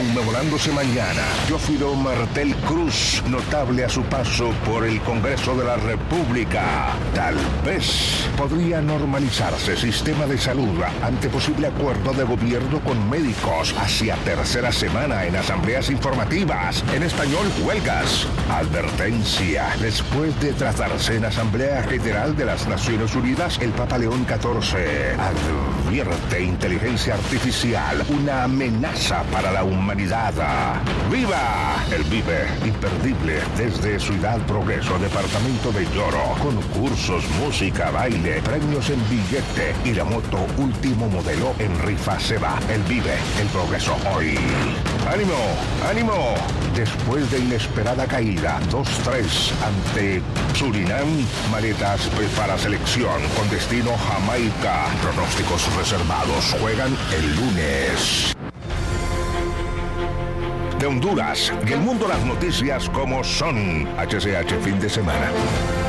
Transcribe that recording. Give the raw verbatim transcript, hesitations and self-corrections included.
conmemorándose mañana. Teófilo Martel Cruz, notable a su paso por el Congreso de la República. Tal vez podría normalizarse sistema de salud ante posible acuerdo de gobierno con médicos hacia tercera semana en asambleas informativas. En español, huelgas. Advertencia. Después de tratarse en Asamblea General de las Naciones Unidas, el Papa León catorce advierte inteligencia artificial, una amenaza para la humanidad. ¡Viva! El Vive, imperdible desde Ciudad Progreso, departamento de Lloro. Concursos, música, baile, premios en billete y la moto último modelo en rifa se va. El Vive, el Progreso hoy. ¡Ánimo! ¡Ánimo! Después de inesperada caída, dos tres ante Surinam, maletas para selección con destino Jamaica. Pronósticos reservados. Juegan el lunes. De Honduras y el mundo, las noticias como son. H C H fin de semana.